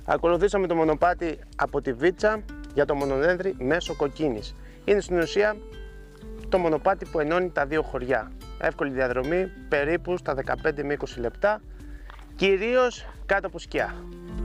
Ακολουθήσαμε το μονοπάτι από τη Βίτσα για το Μονοδένδρη μέσω Κοκκίνης. Είναι στην ουσία το μονοπάτι που ενώνει τα δύο χωριά. Εύκολη διαδρομή, περίπου στα 15 με 20 λεπτά, κυρίως κάτω από σκιά.